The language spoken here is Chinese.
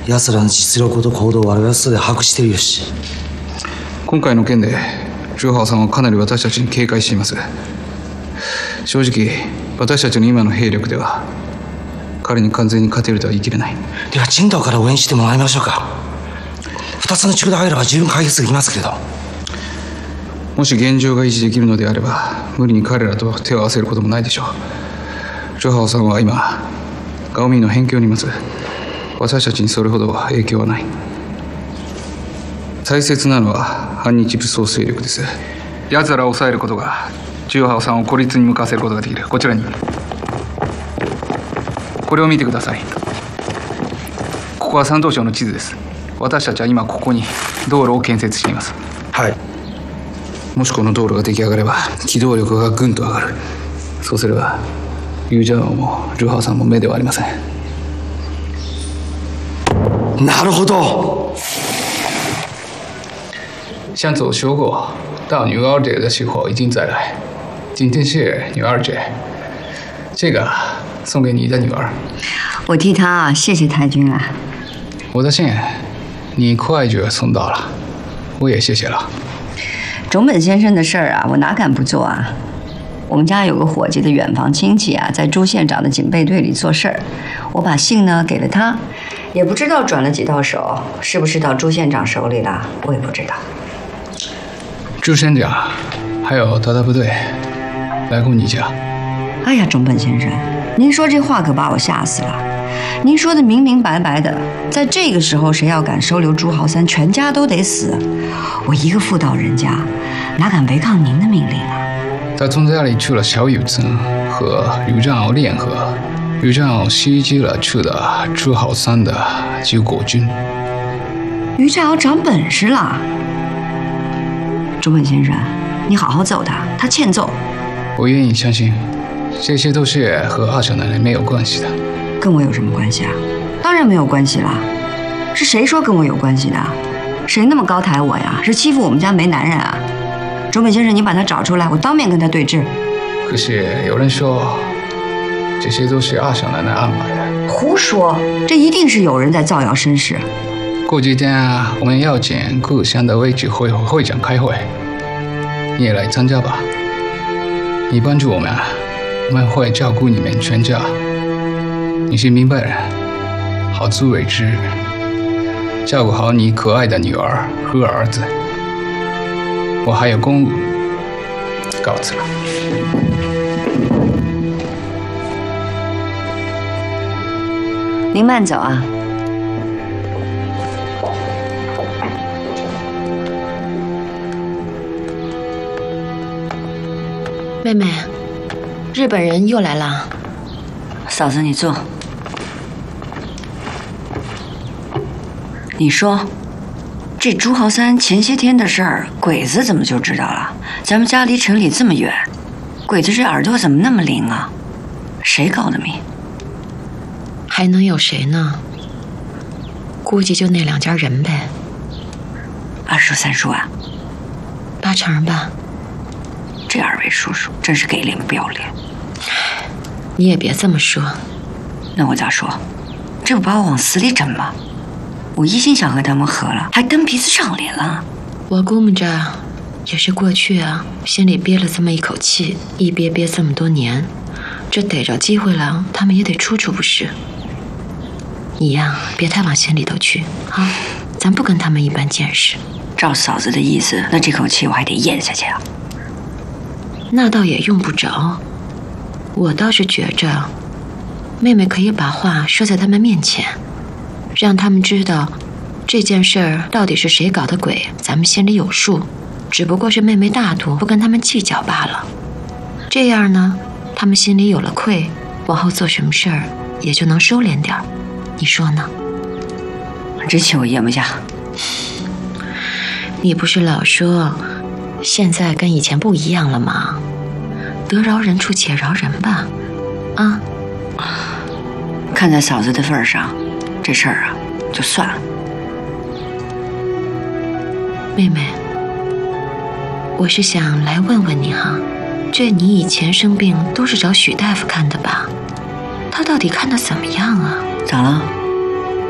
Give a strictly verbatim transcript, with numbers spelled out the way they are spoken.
奴らの実力と行動を我々はすでに把握しているし。 今回の件で朱浩さんはかなり私たちに警戒しています。正直私たちの今の兵力では彼に完全に勝てるとは言い切れない。 では陳道から応援してもらいましょうか。二つの地区で入れば十分解決できますけれど。 もし現状が維持できるのであれば無理に彼らと手を合わせることもないでしょう。朱浩さんは今ガオミンの辺境にいます。私たちにそれほど影響はない。大切なのは反日武装勢力です。奴らを抑えることが朱浩さんを孤立に向かわせることができる。こちらにこれを見てください。ここは山東省の地図です。私たちは今ここに道路を建設しています。 はい。 もしこの道路が出来上がれば機動力がぐんと上がる。そうすればユージャオも朱浩さんも目ではありません。 なるほど。 向总说过，到女儿节的时候已经再来。今天是女儿节，这个送给你的女儿。 我替她啊，谢谢太君啊。 我的信你快就送到了，我也谢谢了。 种本先生的事儿啊，我哪敢不做啊？我们家有个伙计的远房亲戚啊，在朱县长的警备队里做事儿，我把信呢给了他，也不知道转了几道手，是不是到朱县长手里了，我也不知道。 朱县长还有他的部队来过你家。 哎呀，种本先生，您说这话可把我吓死了。您说的明明白白的，在这个时候谁要敢收留朱浩三，全家都得死。我一个妇道人家，哪敢违抗您的命令啊？ 他从家里去了小友曾和吕占鳌联合，吕占鳌袭击了去的朱浩三的救国军。 于占鳌长本事了。种本先生，你好好揍他，他欠揍。 我愿意相信，这些都是和二小奶奶没有关系的。 跟我有什么关系啊？当然没有关系了。是谁说跟我有关系的？谁那么高抬我呀？是欺负我们家没男人啊？种本先生，你把他找出来，我当面跟他对质。 可是有人说，这些都是二小奶奶安排的。 胡说！这一定是有人在造谣生事。 过几天啊，我们要请故乡的卫计会会长开会，你也来参加吧。你帮助我们，我们会照顾你们全家。你是明白人，好自为之，照顾好你可爱的女儿和儿子。我还有公务，告辞了。 您慢走啊。 妹妹，日本人又来了。 嫂子，你坐。你说，这朱浩三前些天的事儿，鬼子怎么就知道了？咱们家离城里这么远，鬼子这耳朵怎么那么灵啊？谁搞的谜？ 还能有谁呢？估计就那两家人呗。 二叔三叔啊？ 八成吧。 这二位叔叔真是给脸不要脸。 你也别这么说。 那我咋说？这不把我往死里整吗？我一心想和他们和了，还蹬鼻子上脸了。 我估摸着也是过去啊，心里憋了这么一口气，一憋憋这么多年，这逮着机会了，他们也得出出不是。你呀，别太往心里头去啊，咱不跟他们一般见识。 照嫂子的意思，那这口气我还得咽下去啊。 那倒也用不着，我倒是觉着，妹妹可以把话说在他们面前，让他们知道这件事儿到底是谁搞的鬼，咱们心里有数，只不过是妹妹大度，不跟他们计较罢了。这样呢，他们心里有了愧，往后做什么事儿也就能收敛点儿。你说呢？ 这气我咽不下。 你不是老说现在跟以前不一样了吗？得饶人处且饶人吧，啊！ 看在嫂子的份上，这事儿啊就算了。 妹妹，我是想来问问你哈，这你以前生病都是找许大夫看的吧？他到底看得怎么样啊？ 咋了？